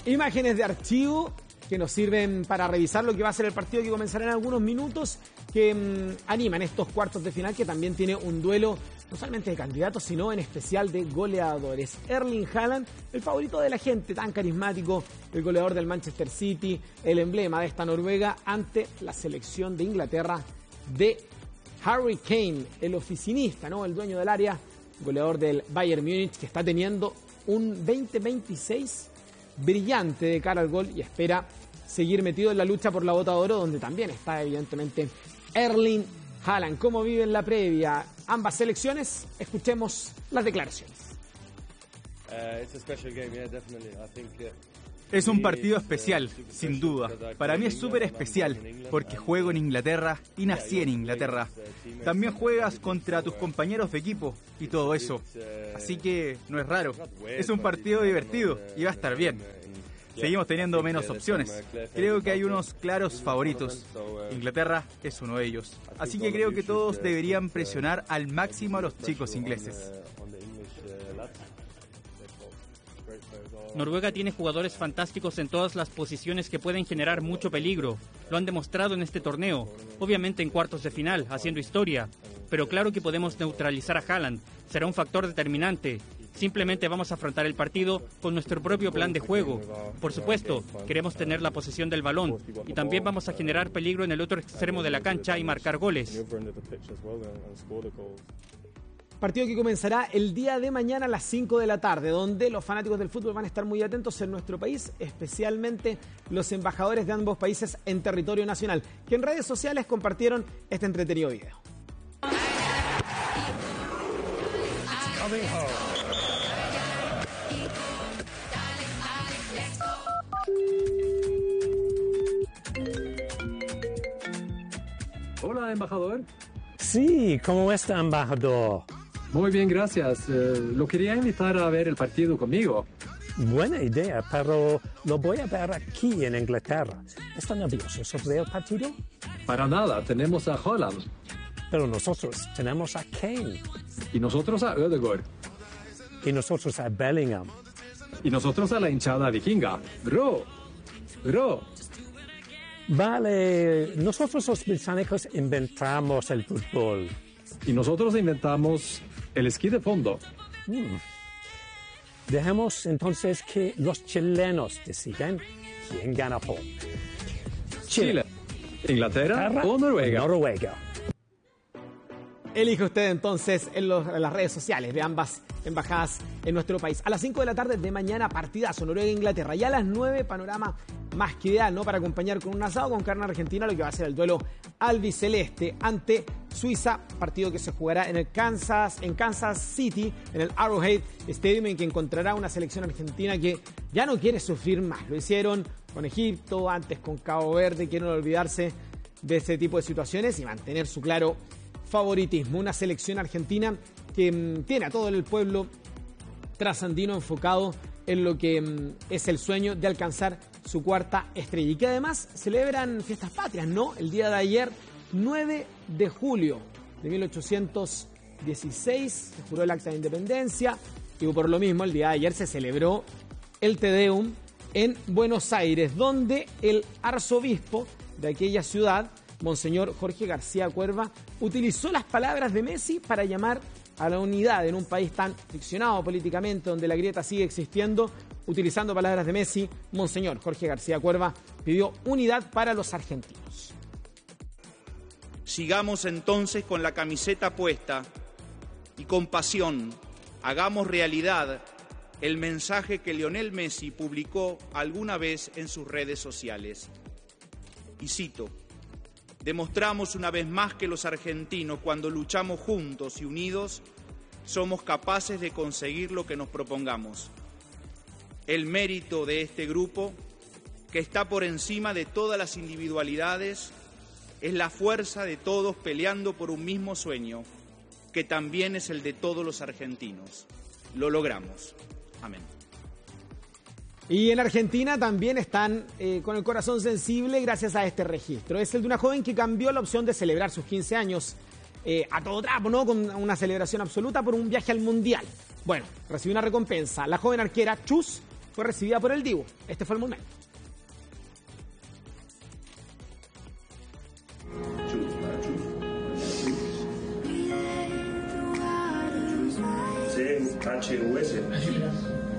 Imágenes de archivo que nos sirven para revisar lo que va a ser el partido que comenzará en algunos minutos, que animan estos cuartos de final, que también tiene un duelo no solamente de candidatos, sino en especial de goleadores. Erling Haaland, el favorito de la gente, tan carismático, el goleador del Manchester City, el emblema de esta Noruega ante la selección de Inglaterra de Harry Kane, el oficinista, ¿no? El dueño del área, goleador del Bayern Múnich, que está teniendo un 2026 brillante de cara al gol y espera seguir metido en la lucha por la Bota de Oro, donde también está evidentemente Erling Haaland. ¿Cómo viven la previa ambas selecciones? Escuchemos las declaraciones. Es un partido especial, sin duda. Para mí es súper especial, porque juego en Inglaterra y nací en Inglaterra. También juegas contra tus compañeros de equipo y todo eso. Así que no es raro. Es un partido divertido y va a estar bien. Seguimos teniendo menos opciones. Creo que hay unos claros favoritos. Inglaterra es uno de ellos. Así que creo que todos deberían presionar al máximo a los chicos ingleses. Noruega tiene jugadores fantásticos en todas las posiciones que pueden generar mucho peligro. Lo han demostrado en este torneo, obviamente en cuartos de final, haciendo historia. Pero claro que podemos neutralizar a Haaland. Será un factor determinante. Simplemente vamos a afrontar el partido con nuestro propio plan de juego. Por supuesto, queremos tener la posesión del balón y también vamos a generar peligro en el otro extremo de la cancha y marcar goles. Partido que comenzará el día de mañana a las 5 de la tarde, donde los fanáticos del fútbol van a estar muy atentos en nuestro país, especialmente los embajadores de ambos países en territorio nacional, que en redes sociales compartieron este entretenido video. Hola, embajador. Sí, ¿cómo está, embajador? Muy bien, gracias. Lo quería invitar a ver el partido conmigo. Buena idea, pero lo voy a ver aquí en Inglaterra. ¿Está nervioso sobre el partido? Para nada, tenemos a Haaland. Pero nosotros tenemos a Kane. Y nosotros a Ødegaard. Y nosotros a Bellingham. Y nosotros a la hinchada vikinga. ¡Bro! Vale, nosotros los británicos inventamos el fútbol. Y nosotros inventamos el esquí de fondo. Dejemos entonces que los chilenos decidan quién gana por. Chile, Inglaterra o Noruega. Noruega. Elige usted entonces en las redes sociales de ambas embajadas en nuestro país. A las 5 de la tarde de mañana, partidazo Noruega-Inglaterra. Y a las 9, panorama más que ideal, ¿no? Para acompañar con un asado con carne argentina, lo que va a ser el duelo albiceleste ante Suiza, partido que se jugará en Kansas City, en el Arrowhead Stadium, en que encontrará una selección argentina que ya no quiere sufrir más. Lo hicieron con Egipto, antes con Cabo Verde, quieren olvidarse de ese tipo de situaciones y mantener su claro favoritismo. Una selección argentina que tiene a todo el pueblo trasandino enfocado en lo que es el sueño de alcanzar su cuarta estrella. Y que además celebran fiestas patrias, ¿no? El día de ayer, 9 de julio de 1816, se juró el acta de independencia. Y por lo mismo, el día de ayer se celebró el Te Deum en Buenos Aires, donde el arzobispo de aquella ciudad, Monseñor Jorge García Cuerva, utilizó las palabras de Messi para llamar a la unidad en un país tan friccionado políticamente, donde la grieta sigue existiendo. Utilizando palabras de Messi, Monseñor Jorge García Cuerva pidió unidad para los argentinos. Sigamos entonces con la camiseta puesta y con pasión hagamos realidad el mensaje que Lionel Messi publicó alguna vez en sus redes sociales. Y cito: demostramos una vez más que los argentinos, cuando luchamos juntos y unidos, somos capaces de conseguir lo que nos propongamos. El mérito de este grupo, que está por encima de todas las individualidades, es la fuerza de todos peleando por un mismo sueño, que también es el de todos los argentinos. Lo logramos. Amén. Y en Argentina también están con el corazón sensible gracias a este registro. Es el de una joven que cambió la opción de celebrar sus 15 años a todo trapo, ¿no? Con una celebración absoluta por un viaje al Mundial. Bueno, recibió una recompensa. La joven arquera Chus fue recibida por el Dibu. Este fue el momento. CHUS.